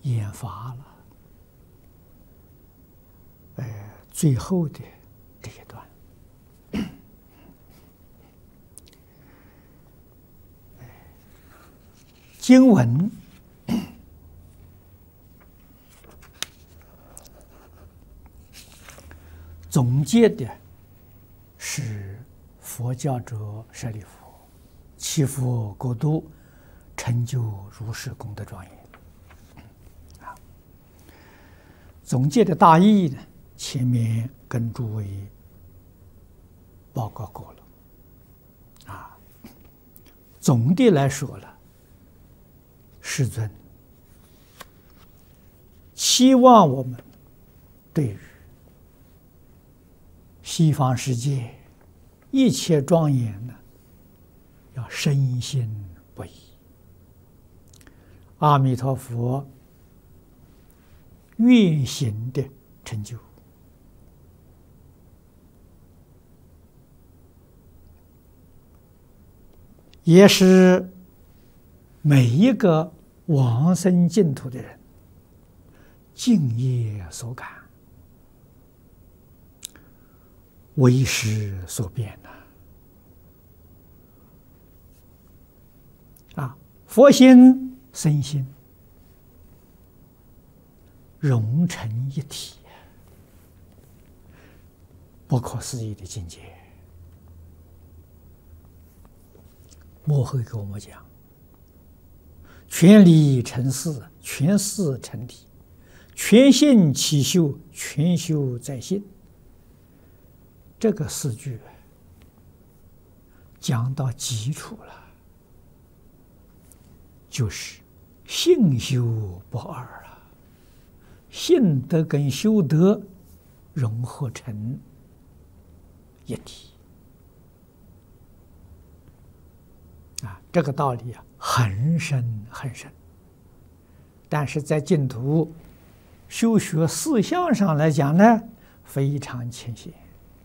研发了最后的这一段。经文总结的是佛教者舍利弗祈福国度，成就如是功德庄严。总结的大意呢，前面跟诸位报告过了。总的来说了，世尊期望我们对于西方世界一切庄严呢，要深信不疑。阿弥陀佛愿行的成就，也是每一个往生净土的人敬业所感，为时所变呐！佛心身心融成一体，不可思议的境界。末后给我们讲，全理成事，全事成理，全信起修，全修在信。这个四句讲到基础了，就是信修不二了，信德跟修德融合成一体。这个道理很深很深，但是在净土修学四相上来讲呢，非常浅显。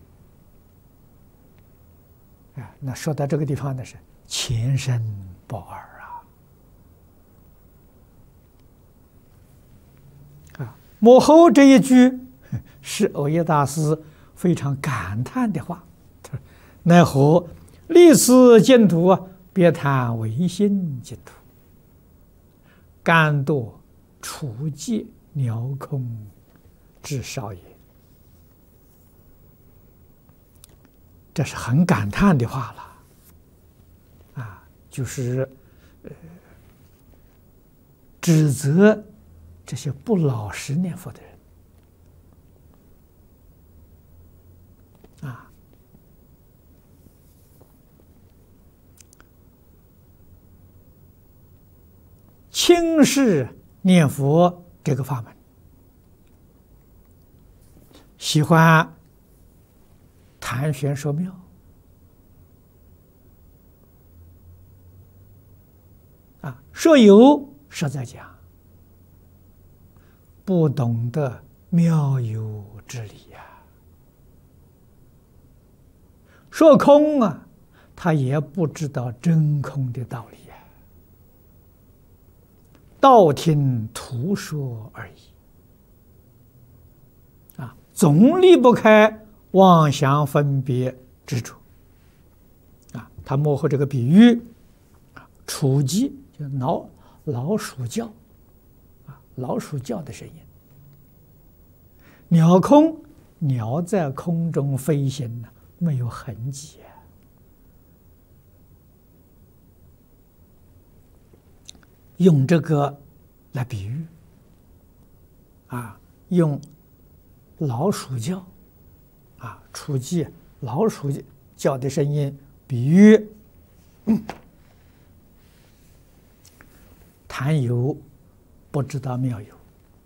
那说到这个地方呢，是前生不二末后这一句是藕益大师非常感叹的话，奈何历此净土别谈唯心净土，甘堕除界了空至少也。这是很感叹的话了，就是指责这些不老实念佛的人。轻视念佛这个法门，喜欢谈玄说妙，说有实在讲，不懂得妙有之理说空他也不知道真空的道理道听途说而已总离不开妄想分别执着他幕后这个比喻雏鸡就老鼠叫老鼠叫的声音，鸟空鸟在空中飞行没有痕迹用这个来比喻用老鼠叫雏鸡老鼠叫的声音比喻谈有不知道妙有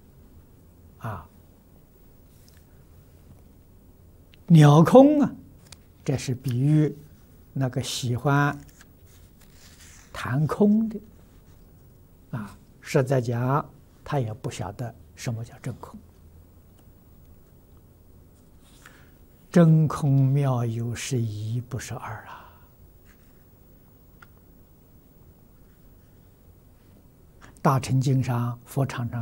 鸟空这是比喻那个喜欢谈空的实在讲他也不晓得什么叫真空。真空妙有是一不是二大乘经上佛常常